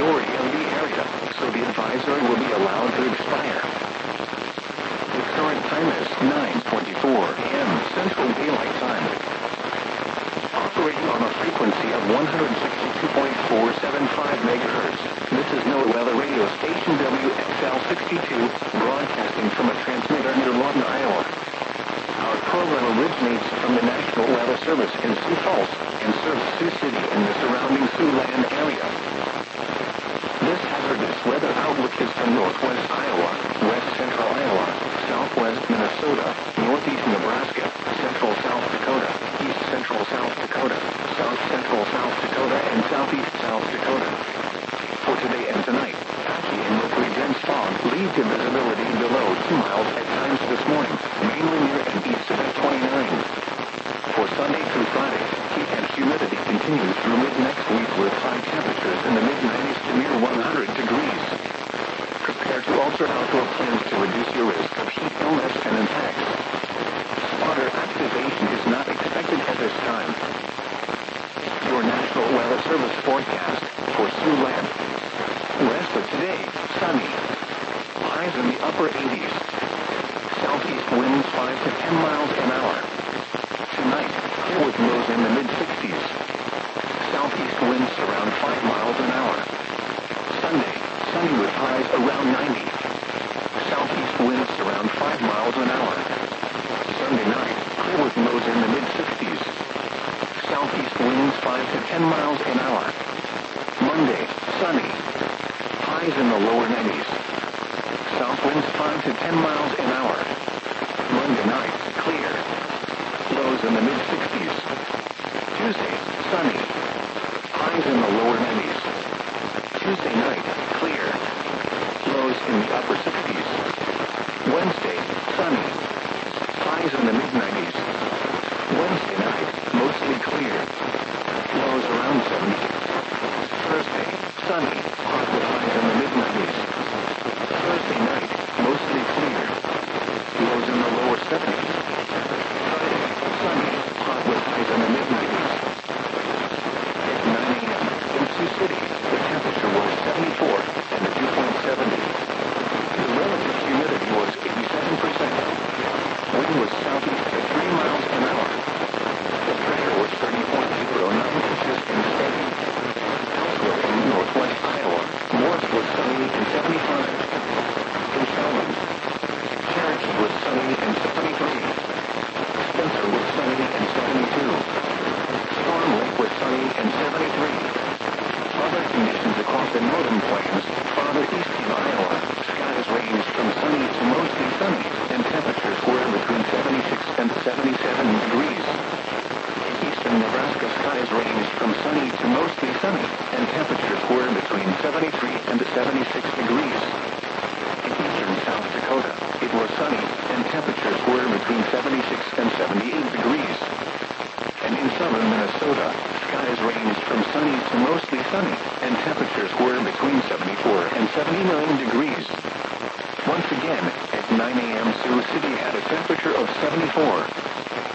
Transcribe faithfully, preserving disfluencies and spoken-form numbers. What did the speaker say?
majority of the area, so the advisory will be allowed to expire. The current time is nine twenty-four a m Central Daylight Time. Operating on a frequency of one hundred sixty-two point four seven five megahertz, this is NOAA Weather Radio Station W X L sixty-two, broadcasting from a transmitter near Lawton, Iowa. Our program originates from the National Weather Service in Sioux Falls and serves Sioux City and the surrounding Siouxland area. This hazardous weather outlook is from northwest Iowa, west central Iowa, southwest Minnesota, northeast Nebraska, central South Dakota, east central South Dakota, south central South Dakota, and southeast South Dakota. For today and tonight, patchy and locally dense fog lead to visibility below two miles at times this morning, mainly near and east of F twenty-nine. For Sunday through Friday, heat and humidity continue through mid-next week with high temperatures in the mid nineties to near one hundred degrees. Prepare to alter outdoor plans to reduce your risk of heat illness and attacks. Spotter activation is not expected at this time. Your National Weather Service forecast for Siouxland. Rest of today, sunny. Highs in the upper eighties. Southeast winds five to ten miles an hour. Tonight, clear with lows in the mid-sixties. Southeast winds around five miles an hour. Sunday, sunny with highs around ninety. Southeast winds around five miles an hour. Sunday night, clear with lows in the mid-sixties. Southeast winds five to ten miles an hour. Monday, sunny. Highs in the lower nineties. South winds five to ten miles an hour. Monday night, clear. Lows in the mid-sixties. Tuesday, sunny. Highs in the lower nineties. Tuesday night, clear. Lows in the upper sixties. Wednesday, sunny. Highs in the mid-nineties. Wednesday night, mostly clear. Lows around seventy. Thursday, sunny. Hot with highs in the mid-nineties. Thursday night, mostly clear. Lows in the lower seventies. Friday, sunny. Hot with highs in the mid-nineties. At nine a m in Sioux City, the temperature was seventy-four and the dew point seventy. The relative humidity was eighty-seven percent. Wind was southeast at three miles an hour. The pressure was thirty point zero nine inches in steady. Elsewhere in northwest Iowa, Morris was sunny and seventy-five. In Shawland, Cherokee was sunny and seventy-three. Spencer was sunny and seventy-two. Storm Lake was sunny and seventy-three. Other conditions across the northern plains, farther east in Iowa, skies ranged from sunny to mostly sunny, and temperatures were between seventy-six and seventy-seven degrees. In eastern Nebraska, skies ranged from sunny to mostly sunny, and temperatures were between seventy-three and seventy-six degrees. In eastern South Dakota, it was sunny, and temperatures were between seventy-six and seventy-eight degrees. And in southern Minnesota, skies ranged from sunny to mostly sunny, and temperatures were between seventy-four and seventy-nine degrees. Once again, at nine a m Sioux City had a temperature of seventy-four.